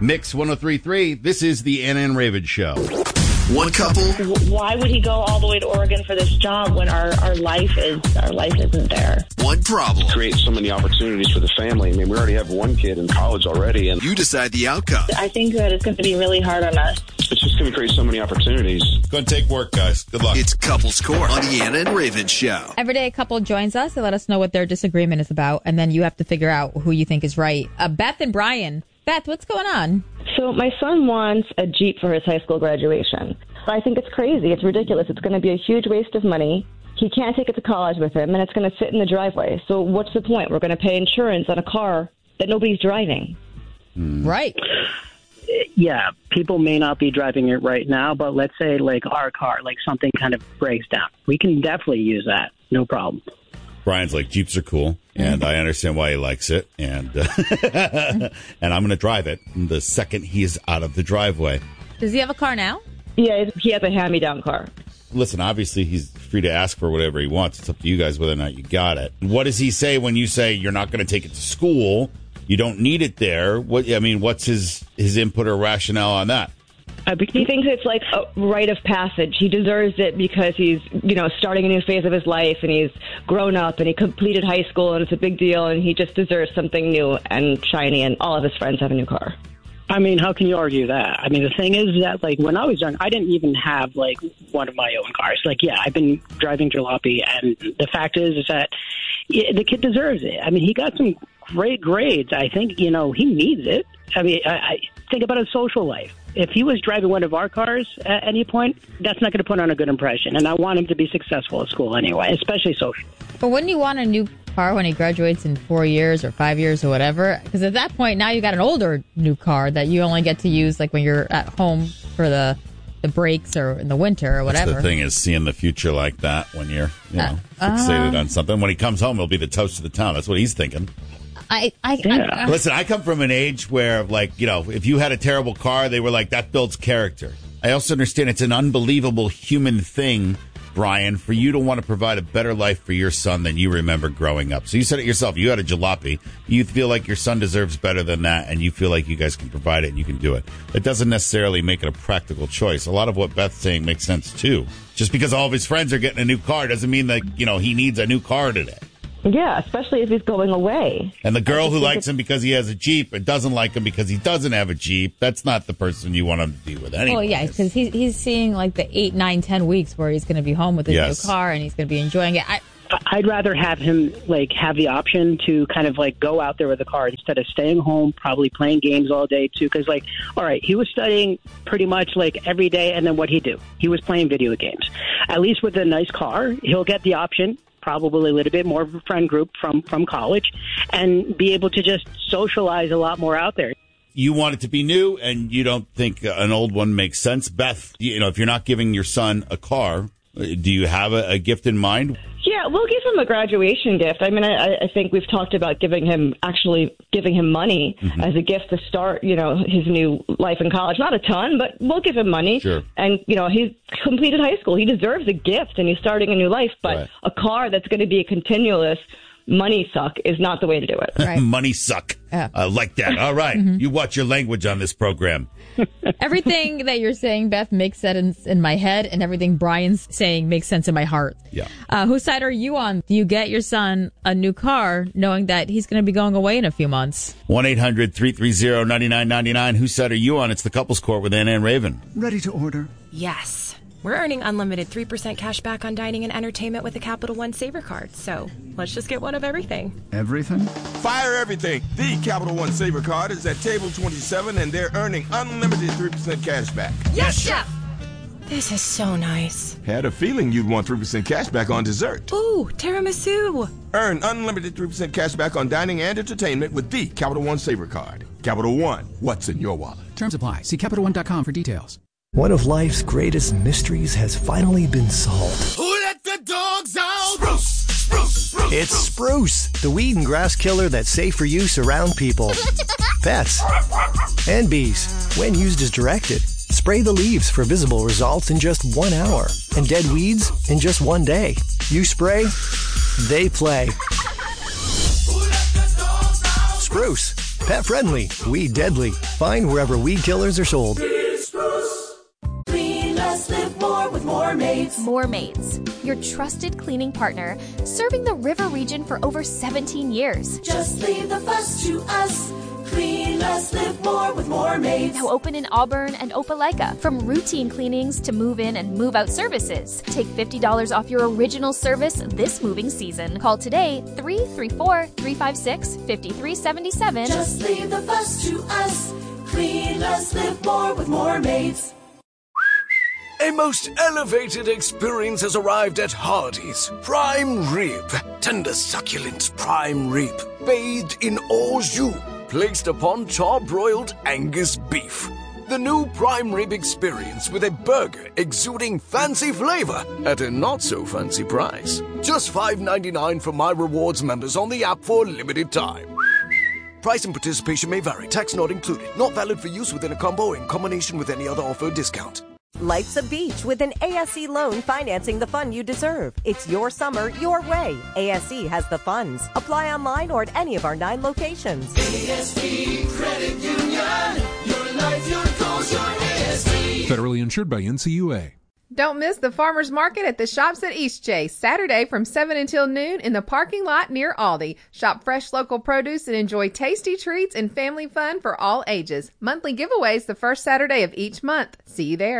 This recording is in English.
Mix 103.3. This is the Anna and Raven Show. One couple. Why would he go all the way to Oregon for this job when our life isn't there? One problem. Create so many opportunities for the family. I mean, we already have one kid in college already, and You decide the outcome. I think that it's going to be really hard on us. it's just going to create so many opportunities. Going to take work, guys. Good luck. It's Couples Court on the Anna and Raven Show. Every day a couple joins us to let us know what their disagreement is about, and then you have to figure out who you think is right. Beth and Brian. Beth, what's going on? So my son wants a Jeep for his high school graduation. I think it's crazy. It's ridiculous. It's going to be a huge waste of money. He can't take it to college with him, and it's going to sit in the driveway. So what's the point? We're going to pay insurance on a car that nobody's driving. Right. Yeah, people may not be driving it right now, but let's say like our car, like something kind of breaks down. We can definitely use that. No problem. Brian's like, Jeeps are cool, and I understand why he likes it, and and I'm going to drive it the second he's out of the driveway. Does he have a car now? Yeah, he has a hand-me-down car. Listen, obviously, he's free to ask for whatever he wants. It's up to you guys whether or not you got it. What does he say when you say you're not going to take it to school? You don't need it there. What's his input or rationale on that? He thinks it's like a rite of passage. He deserves it because he's, starting a new phase of his life, and he's grown up, and he completed high school, and it's a big deal, and he just deserves something new and shiny, and all of his friends have a new car. I mean, how can you argue that? I mean, the thing is that, like, when I was young, I didn't even have, like, one of my own cars. Like, yeah, I've been driving jalopy, and the fact is that the kid deserves it. I mean, he got some great grades. I think, he needs it. I mean, I think about his social life. If he was driving one of our cars at any point, that's not going to put on a good impression. And I want him to be successful at school anyway, especially social. But wouldn't you want a new car when he graduates in 4 years or 5 years or whatever? Because at that point, now you got an older new car that you only get to use like when you're at home for the breaks or in the winter or whatever. That's the thing is seeing the future like that when you're fixated on something. When he comes home, it'll be the toast of the town. That's what he's thinking. Listen, I come from an age where, if you had a terrible car, they were like, that builds character. I also understand it's an unbelievable human thing, Brian, for you to want to provide a better life for your son than you remember growing up. So you said it yourself. You had a jalopy. You feel like your son deserves better than that, and you feel like you guys can provide it and you can do it. That doesn't necessarily make it a practical choice. A lot of what Beth's saying makes sense, too. Just because all of his friends are getting a new car doesn't mean that, he needs a new car today. Yeah, especially if he's going away. And the girl who likes him because he has a Jeep and doesn't like him because he doesn't have a Jeep, that's not the person you want him to be with anyway. Well, yeah, because he's seeing like the 8, 9, 10 weeks where he's going to be home with his new car and he's going to be enjoying it. I'd rather have him have the option to kind of go out there with the car instead of staying home, probably playing games all day too. Because all right, he was studying pretty much every day, and then what'd he do? He was playing video games. At least with a nice car, he'll get the option, probably a little bit more of a friend group from college, and be able to just socialize a lot more out there. You want it to be new, and you don't think an old one makes sense. Beth, if you're not giving your son a car, do you have a gift in mind? Yeah, we'll give him a graduation gift. I mean, I think we've talked about giving him money as a gift to start, his new life in college. Not a ton, but we'll give him money. Sure. And, he's completed high school. He deserves a gift, and he's starting a new life. But a car that's going to be a continuous money suck is not the way to do it. Right. Money suck. Yeah. I like that. All right. You watch your language on this program. Everything that you're saying, Beth, makes sense in my head, and everything Brian's saying makes sense in my heart. Yeah. Whose side are you on? Do you get your son a new car knowing that he's going to be going away in a few months? 1-800-330-9999. Whose side are you on? It's the Couples Court with Anna and Raven. Ready to order? Yes. We're earning unlimited 3% cash back on dining and entertainment with a Capital One Saver card. So let's just get one of everything. Everything? Fire everything. The Capital One Saver card is at table 27, and they're earning unlimited 3% cash back. Yes, Chef! This is so nice. Had a feeling you'd want 3% cash back on dessert. Ooh, tiramisu. Earn unlimited 3% cash back on dining and entertainment with the Capital One Saver card. Capital One, what's in your wallet? Terms apply. See CapitalOne.com for details. One of life's greatest mysteries has finally been solved. Who let the dogs out? Spruce, Spruce, Spruce. It's Spruce, the weed and grass killer that's safe for use around people, pets, and bees. When used as directed, spray the leaves for visible results in just 1 hour, and dead weeds in just 1 day. You spray, they play. Spruce, Pet friendly, weed deadly. Find wherever weed killers are sold. Clean less, live more with More Maids. More Maids, your trusted cleaning partner, serving the river region for over 17 years. Just leave the fuss to us. Clean less, live more with More Maids. Now open in Auburn and Opelika. From routine cleanings to move-in and move-out services. Take $50 off your original service this moving season. Call today, 334-356-5377. Just leave the fuss to us. Clean less, live more with More Maids. A most elevated experience has arrived at Hardee's. Prime rib. Tender, succulent prime rib. Bathed in au jus. Placed upon char-broiled Angus beef. The new prime rib experience with a burger exuding fancy flavor at a not-so-fancy price. Just $5.99 for My Rewards members on the app for a limited time. Price and participation may vary. Tax not included. Not valid for use within a combo or in combination with any other offer or discount. Life's a beach with an ASE loan financing the fun you deserve. It's your summer, your way. ASE has the funds. Apply online or at any of our 9 locations. ASE Credit Union. Your life, your goals, your ASE. Federally insured by NCUA. Don't miss the Farmers Market at the Shops at Eastchase, Saturday from 7 until noon in the parking lot near Aldi. Shop fresh local produce and enjoy tasty treats and family fun for all ages. Monthly giveaways the first Saturday of each month. See you there.